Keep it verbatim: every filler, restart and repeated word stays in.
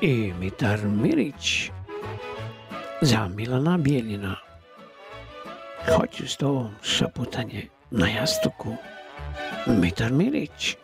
i Mitar Mirić za Milana Bijeljina. Hoću s tobom šaputanje na jastuku, Mitar Mirić.